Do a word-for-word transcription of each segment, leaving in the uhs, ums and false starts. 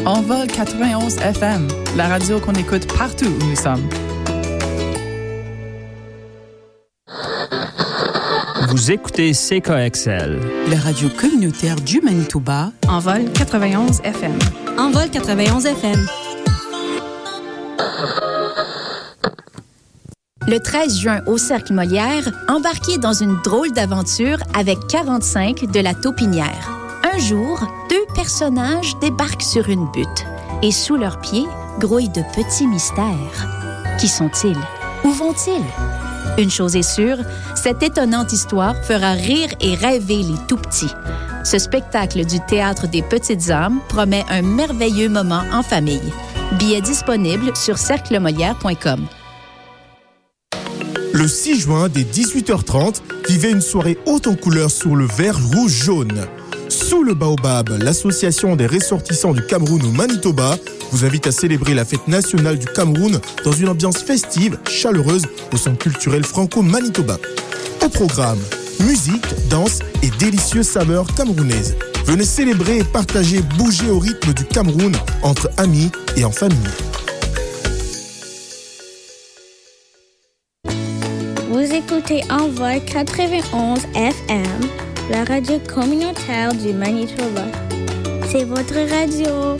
Envol quatre-vingt-onze F M, la radio qu'on écoute partout où nous sommes. Vous écoutez C K X L, la radio communautaire du Manitoba. Envol quatre-vingt-onze F M. Envol quatre-vingt-onze F M. Le treize juin au Cercle Molière, embarquez dans une drôle d'aventure avec quarante-cinq de la Taupinière. Un jour, deux personnages débarquent sur une butte et sous leurs pieds grouillent de petits mystères. Qui sont-ils? Où vont-ils? Une chose est sûre, cette étonnante histoire fera rire et rêver les tout-petits. Ce spectacle du Théâtre des Petites Âmes promet un merveilleux moment en famille. Billets disponibles sur cercle molière point com. Le six juin, dès dix-huit heures trente, vivez une soirée haute en couleurs sur le vert rouge-jaune. Sous le Baobab, l'association des ressortissants du Cameroun au Manitoba vous invite à célébrer la fête nationale du Cameroun dans une ambiance festive, chaleureuse au centre culturel franco-manitobain. Au programme, musique, danse et délicieuses saveurs camerounaises. Venez célébrer et partager, bouger au rythme du Cameroun entre amis et en famille. Vous écoutez Envol quatre-vingt-onze F M, la radio communautaire du Manitoba. C'est votre radio.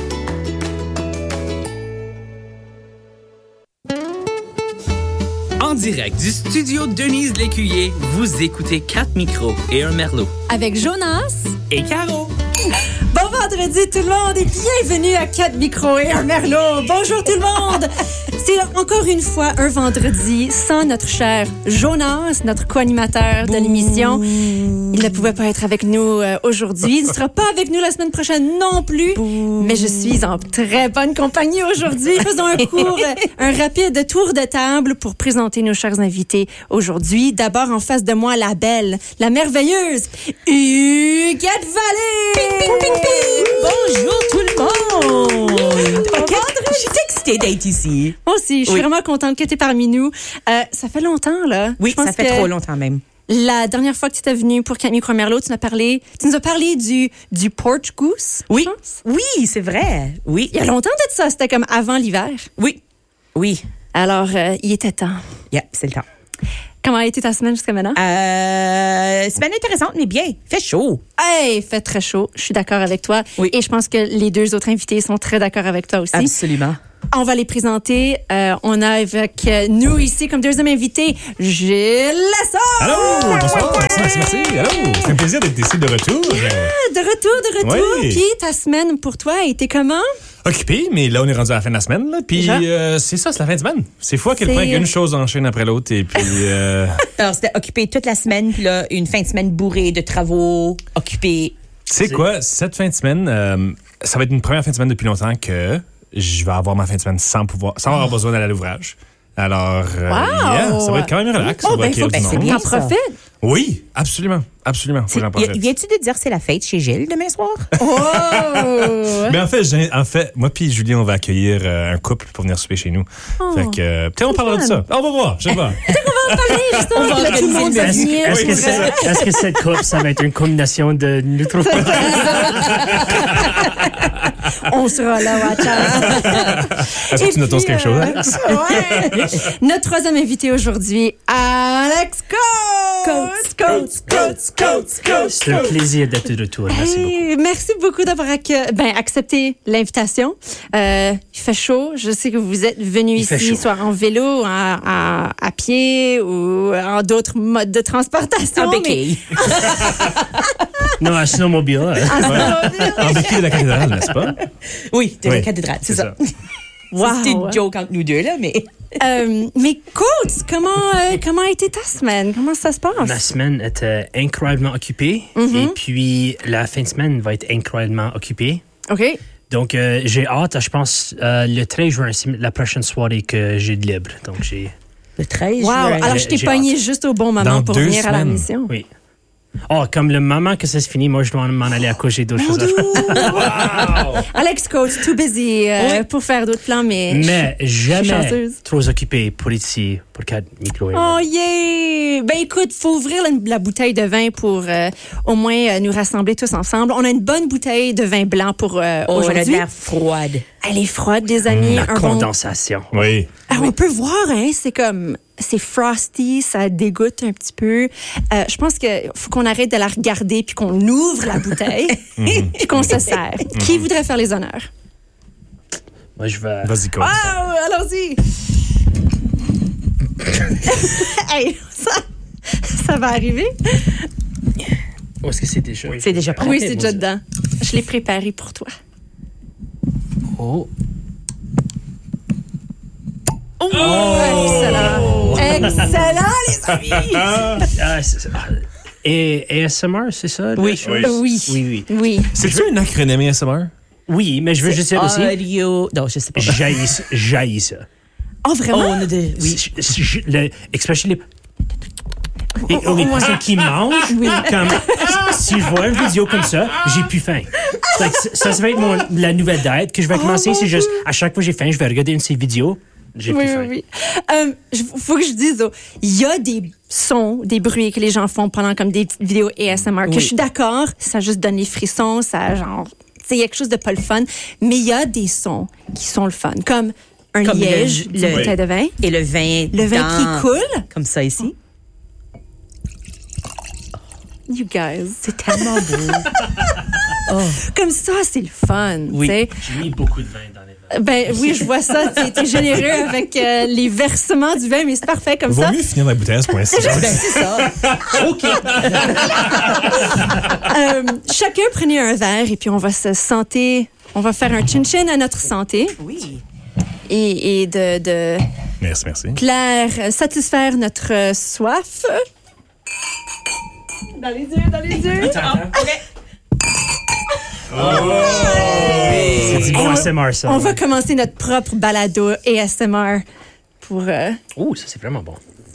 En direct du studio Denise Lécuyer, vous écoutez quatre micros et un merlot. Avec Jonas et Caro. Bon vendredi tout le monde et bienvenue à quatre micros et un merlot. Bonjour tout le monde. C'est encore une fois un vendredi sans notre cher Jonas, notre co-animateur de l'émission. Il ne pouvait pas être avec nous euh, aujourd'hui. Il ne sera pas avec nous la semaine prochaine non plus. Mais je suis en très bonne compagnie aujourd'hui. Faisons un court, un rapide tour de table pour présenter nos chers invités aujourd'hui. D'abord, en face de moi, la belle, la merveilleuse Huguette Vallée. Ping, ping, ping. Bonjour tout le monde. Okay. Je suis excitée d'être ici. Moi aussi, je suis oui. vraiment contente que tu es parmi nous. Euh, ça fait longtemps, là. Oui, ça fait trop longtemps même. La dernière fois que tu étais venue pour quatre micros Merlot, tu, parlé, tu nous as parlé du, du porch goose. Oui, oui, c'est vrai. Oui. Il y a longtemps de ça, c'était comme avant l'hiver. Oui, oui. Alors, euh, il était temps. Yeah, c'est le temps. Comment a été ta semaine jusqu'à maintenant? Euh, semaine intéressante, mais bien. Fait chaud. Hey, fait très chaud. Je suis d'accord avec toi. Oui. Et je pense que les deux autres invités sont très d'accord avec toi aussi. Absolument. On va les présenter. Euh, on a avec nous ici, comme deuxième invité, Gilles Lessard. Allô, bonsoir. Merci, merci. Allô, c'est un plaisir d'être ici de retour. Ah, de retour, de retour. Oui. Puis ta semaine pour toi a été comment? Occupé, mais là, on est rendu à la fin de la semaine. Là, puis euh, c'est ça, c'est la fin de semaine. C'est fou à quel point qu'une chose enchaîne après l'autre. Et puis. Euh... Alors, c'était occupé toute la semaine, puis là, une fin de semaine bourrée de travaux, occupé. Tu sais quoi, cette fin de semaine, euh, ça va être une première fin de semaine depuis longtemps que je vais avoir ma fin de semaine sans pouvoir, sans avoir besoin d'aller à l'ouvrage. Alors, euh, wow. yeah, ça va être quand même relax. Oh, ben, faut ben, c'est bien, ça. Profites. Oui, absolument, absolument. Faut que j'en profite. Viens-tu de dire que c'est la fête chez Gilles demain soir? Oh! Mais en fait, j'ai, en fait, moi puis Julien, on va accueillir euh, un couple pour venir souper chez nous. Oh, fait que, euh, peut-être on parlera de ça. On va voir, je sais pas. Peut-être qu'on va en parler, justement. On va tout le monde va venir. Est-ce que, c'est, est-ce que cette couple, ça va être une combinaison de nous On sera là, watch out. Est-ce que tu notes quelque chose, Alex? Ouais. Notre troisième invité aujourd'hui, Alex Coates. Coates, Coates, Coates, Coates. C'est un plaisir d'être de retour. Merci hey, beaucoup. Merci beaucoup d'avoir ac- ben, accepté l'invitation. Euh, il fait chaud. Je sais que vous êtes venu il ici, soit en vélo, en, en, à pied ou en d'autres modes de transportation. En béquille. Non, en snowmobile. Ouais. En béquille de la cathédrale, n'est-ce pas? Oui, de oui, la cathédrale, c'est, c'est ça. ça. Wow. C'était une joke entre nous deux, là, mais... euh, mais Coates, comment, euh, comment a été ta semaine? Comment ça se passe? Ma semaine était incroyablement occupée. Mm-hmm. Et puis, la fin de semaine va être incroyablement occupée. OK. Donc, euh, j'ai hâte, je pense, euh, le treize juin, c'est la prochaine soirée que j'ai de libre. Donc, j'ai... Le treize wow. juin? Alors, je t'ai pogné juste au bon moment Dans pour deux venir semaines. à la mission. Oui. Oh, comme le moment que ça se finit, moi, je dois m'en aller à coucher d'autres choses à faire. Wow. Alex Coates, too busy euh, oui. pour faire d'autres plans, mais... Mais jamais trop occupé pour être ici, pour quatre micros. Oh, yeah! Ben, écoute, faut ouvrir la, la bouteille de vin pour euh, au moins euh, nous rassembler tous ensemble. On a une bonne bouteille de vin blanc pour euh, oh, aujourd'hui. elle a l'air froide. Elle est froide, les amis. La Un condensation. Bon... Oui. Alors, on peut voir, hein, c'est comme... C'est frosty, ça dégoûte un petit peu. Euh, je pense qu'il faut qu'on arrête de la regarder puis qu'on ouvre la bouteille puis qu'on se sert. Qui voudrait faire les honneurs? Moi, je vais... Vas-y, quoi. Oh, allons-y! Hey, ça, ça va arriver? Oh, est-ce que c'est déjà... C'est déjà prêt. Oui, c'est déjà dedans. Je l'ai préparé pour toi. Oh! Oh! Excellent! Excellent, les amis! Ah, c'est, c'est, et A S M R, c'est ça? Oui. Oui. Oui. Oui, oui. Oui. C'est-tu un acronyme A S M R? Oui, mais je veux juste dire aussi... Audio... Non, je sais pas. J'haïs ça. J'haïs ça. Oh, vraiment? Oh, on a des... Oui. Je- je- je- le- especially les... Et, oh, les personnes qui mangent, comme, si je vois une vidéo comme ça, j'ai plus faim. Like, ça, ça va être mon, la nouvelle diète que je vais commencer. C'est juste, à chaque fois que j'ai faim, je vais regarder une de ces vidéos. J'ai Oui, plus oui, faim. oui. Euh, il faut que je dise, oh, il y a des sons, des bruits que les gens font pendant comme des petites vidéos A S M R, que Oui. je suis d'accord, ça juste donne les frissons, ça genre, c'est quelque chose de pas le fun, mais il y a des sons qui sont le fun, comme un Comme liège, le- une le- bouteille de vin, Et le vin le vin dans- qui coule. Comme ça, ici. You guys. C'est tellement beau. Oh. Comme ça, c'est le fun, Oui, tu sais. j'ai mis beaucoup de vin dans les verres. Ben oui, je vois ça, t'es, t'es généreux avec euh, les versements du vin, mais c'est parfait comme Vaut ça. mieux finir la bouteille à ce point-ci. Ben, c'est ça. OK. Euh, chacun prenez un verre et puis on va se santé, on va faire un chin-chin à notre santé. Oui. Et, et de, de Merci, merci. plaire, euh, satisfaire notre euh, soif. Dans les yeux, dans les yeux. C'est du bon A S M R, ça. On va commencer notre propre balado A S M R pour... euh, Oh, ça, c'est vraiment bon.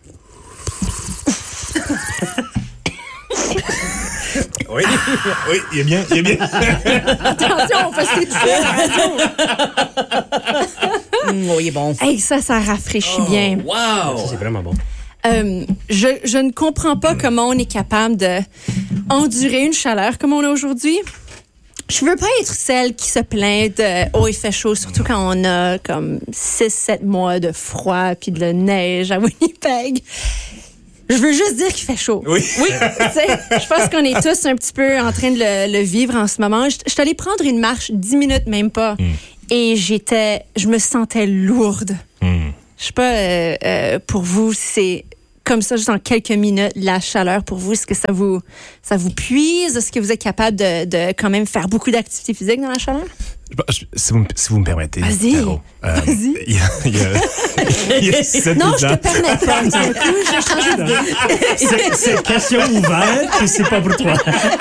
Oui, oui, il est bien, il est bien. Attention, on va s'étouffer à la radio. Mm, oh, il est bon. Hey, ça, ça rafraîchit bien. Wow! Ça, c'est vraiment bon. Euh, je, je ne comprends pas comment on est capable de endurer une chaleur comme on a aujourd'hui. Je veux pas être celle qui se plaint de « Oh, il fait chaud », surtout quand on a comme six sept mois de froid puis de la neige à Winnipeg. Je veux juste dire qu'il fait chaud. Oui. Oui. Tu sais, je pense qu'on est tous un petit peu en train de le, le vivre en ce moment. Je, je suis allée prendre une marche, dix minutes même pas, Mm. et j'étais, je me sentais lourde. Mm. Je sais pas, euh, euh, pour vous, c'est comme ça, juste en quelques minutes, la chaleur pour vous, est-ce que ça vous, ça vous puise? Est-ce que vous êtes capable de, de quand même faire beaucoup d'activités physiques dans la chaleur? Je- je- Si vous, me- si vous me permettez, Vas-y. Caro, euh, Vas-y. Il y a, il y a, il y a sept Non, ans. je te permets pas. D'un coup, j'ai changé d'idée. C'est, c'est question ouverte, puis c'est pas pour toi.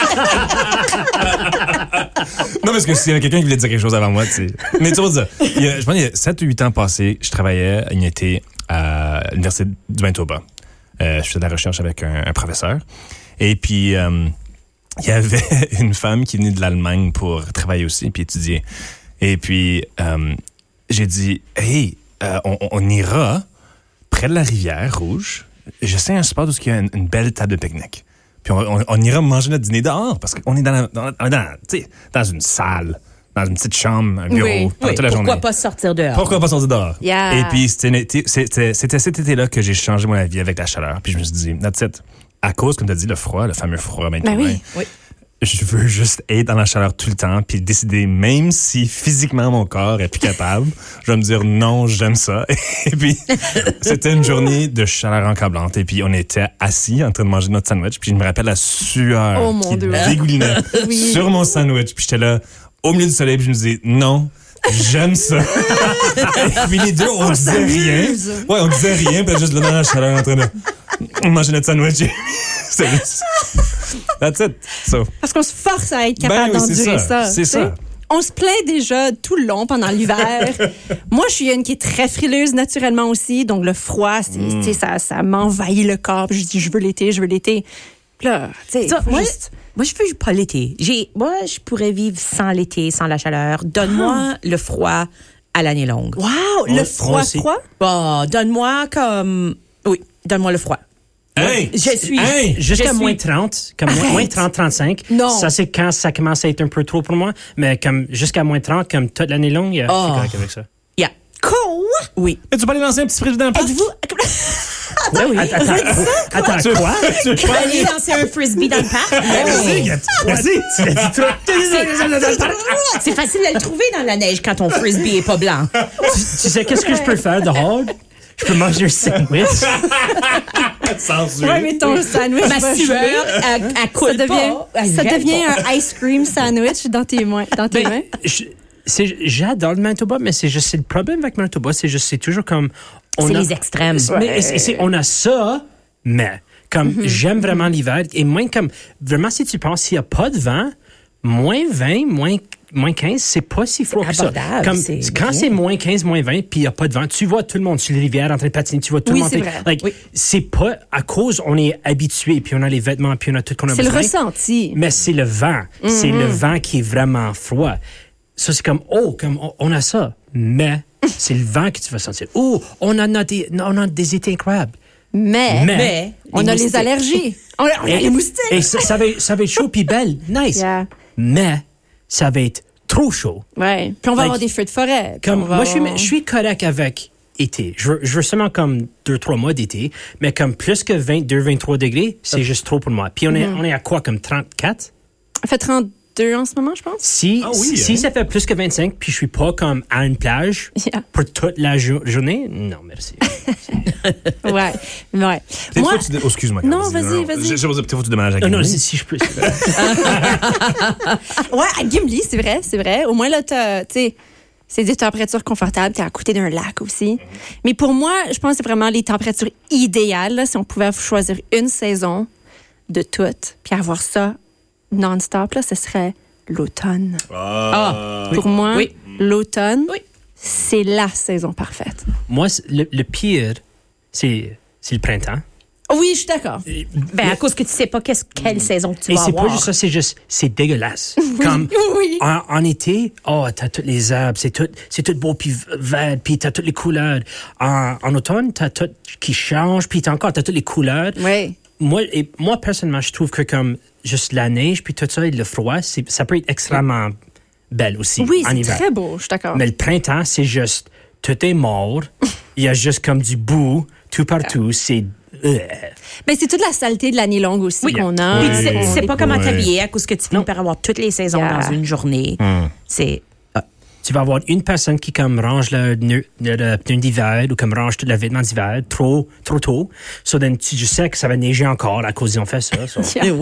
Non, parce que s'il y avait quelqu'un qui voulait dire quelque chose avant moi, tu sais. Mais tu vois ça. Il y a, je pense qu'il y a sept ou huit ans passés, je travaillais une été à l'Université du Manitoba. Euh, je faisais de la recherche avec un, un professeur. Et puis, euh, il y avait une femme qui venait de l'Allemagne pour travailler aussi, puis étudier. Et puis, euh, j'ai dit, hey, euh, on, on ira près de la rivière Rouge. Je sais un spot où il y a une, une belle table de pique-nique. Puis on, on, on ira manger notre dîner dehors, parce qu'on est dans, la, dans, dans, tu sais, dans une salle, dans une petite chambre, un bureau, Oui. pendant Oui, toute la pourquoi journée. pas sortir dehors? Pourquoi pas sortir dehors? Yeah. Et puis, c'était, une été- c'était, c'était cet été-là que j'ai changé mon avis avec la chaleur. Puis je me suis dit, that's it. À cause, comme tu as dit, le froid, le fameux froid maintenant. Ben oui. Oui. Je veux juste être dans la chaleur tout le temps, puis décider, même si physiquement mon corps est plus capable, je vais me dire non, j'aime ça. Et puis, c'était une journée de chaleur encablante. Et puis, on était assis en train de manger notre sandwich. Puis, je me rappelle la sueur Oh, mon qui Dieu. dégoulinait Oui. sur mon sandwich. Puis, j'étais là, au milieu du soleil, puis je me disais non. J'aime ça. Et puis les deux, on, On disait rien. s'amuse. Ouais, on disait rien, puis juste là dans la chaleur en train de manger notre sandwich. C'est That's it. So. Parce qu'on se force à être capable Ben oui, c'est d'endurer ça. ça. C'est tu sais. ça. On se plaint déjà tout le long pendant l'hiver. Moi, je suis une qui est très frileuse naturellement aussi. Donc, le froid, c'est, Mm. tu sais, ça, ça m'envahit le corps. Puis je dis, je veux l'été, je veux l'été. Puis là, tu sais, Ça, faut moi, juste- moi, je veux pas l'été. J'ai, moi, je pourrais vivre sans l'été, sans la chaleur. Donne-moi Ah. le froid à l'année longue. Wow, On- le on froid, sait- froid. Bah, donne-moi comme Oui, donne-moi le froid. Hey! Je suis... Hey! Jusqu'à je suis- moins trente, comme Arrête. moins trente, trente-cinq. Non. Ça, c'est quand ça commence à être un peu trop pour moi. Mais comme jusqu'à moins trente, comme toute l'année longue, euh, Oh. je suis correct avec ça. Yeah. Quoi? Oui. Mais tu peux aller lancer un petit frisbee dans le parc? Êtes-vous... Oui, oui. Attends, attends, Tu- quoi? tu veux Tu peux pas aller lancer un frisbee dans le parc? Vas-y, vas-y, tu l'as dit trop. C'est facile de le trouver dans la neige quand ton frisbee est pas blanc. Tu, tu sais, qu'est-ce que je peux faire dehors? Je peux manger un sandwich. Ouais, mais ton sandwich Ma va sueur, jouer. elle, elle coule Ça devient, pas. Elle ça gèle devient pas. un ice cream sandwich dans tes mains. Dans tes Ben, mains. je- c'est- J'adore le Manitoba, mais c'est juste c'est le problème avec Manitoba, c'est juste c'est toujours comme on C'est a- les extrêmes. Mais c'est- c'est- on a ça, mais comme j'aime vraiment l'hiver et moins comme vraiment si tu penses s'il n'y a pas de vent, moins vingt, moins moins quinze, c'est pas si froid que ça. abordable, Comme c'est quand bien. c'est moins quinze, moins vingt, puis il n'y a pas de vent, tu vois tout le monde sur les rivières en train de patiner, tu vois tout Oui, le monde. c'est en train- vrai. like, Oui. C'est pas à cause on est habitué, puis on a les vêtements, puis on a tout qu'on a C'est le besoin. ressenti. Mais c'est le vent. C'est le vent qui est vraiment froid. Ça, c'est comme, oh, comme on, on a ça. Mais c'est le vent que tu vas sentir. Oh, on a, des, on a des étés incroyables. Mais, Mais- Mais, on les a moustiques. les allergies. On a, on a les moustiques. Et ça, ça, va, être- ça va être chaud puis belle. Nice. Yeah. Mais ça va être trop chaud. Ouais. Puis on va Like, avoir des feux de forêt. Puis Comme, on va moi, je suis, avoir- je suis correct avec été. Je veux, je veux seulement comme deux, trois mois d'été. Mais comme plus que vingt-deux, vingt-trois degrés, c'est juste trop pour moi. Puis on est, on est à quoi, comme trente-quatre? Ça fait trente-deux en ce moment, je pense. Si, Ah oui, si hein? ça fait plus que vingt-cinq, puis je suis pas comme à une plage Yeah. pour toute la jo- journée, non, merci. Ouais. Ouais. Peut-être Moi, fois, tu dé- oh, excuse-moi. Non, Carole, vas-y, dis- vas-y. Je, je vais peut-être tu demandes à non, non, Gimli. si, si je peux. ouais, à Gimli, c'est vrai, c'est vrai. Au moins, là, t'as, tu sais, c'est des températures confortables. T'es à côté d'un lac aussi. Mais pour moi, je pense que c'est vraiment les températures idéales, là, si on pouvait choisir une saison de toutes, puis avoir ça non-stop, là, ce serait l'automne. Ah. Pour moi, Oui. l'automne, Oui. c'est la saison parfaite. Moi, c'est- le, le pire, c'est, c'est le printemps. Oui, je suis d'accord. Ben, à cause que tu sais pas qu'est-ce, quelle saison que tu Et vas c'est avoir. pas juste ça, c'est juste, c'est dégueulasse. Comme Oui. en, en été, oh, t'as toutes les arbres, c'est tout, c'est tout beau puis vert, puis t'as toutes les couleurs. En, en automne, t'as tout qui change, puis t'as encore, t'as toutes les couleurs. Oui. Moi, et moi, personnellement, je trouve que comme juste la neige, puis tout ça, et le froid, c'est, ça peut être extrêmement belle aussi Oui, en c'est hiver. très beau, je suis d'accord. Mais le printemps, c'est juste, tout est mort. Il y a juste comme du boue tout partout. C'est... euh, Mais c'est toute la saleté de l'année longue aussi Oui. qu'on a. Puis tu sais, tu sais pas comment Ouais. t'habiller à cause que tu finis par avoir toutes les saisons Yeah. dans une journée. C'est... Tu vas avoir une personne qui comme range le, le, le pneu d'hiver ou comme range tout le vêtement d'hiver trop, trop tôt. So then, tu, je sais que ça va neiger encore à cause qu'ils ont fait ça. so. Yeah.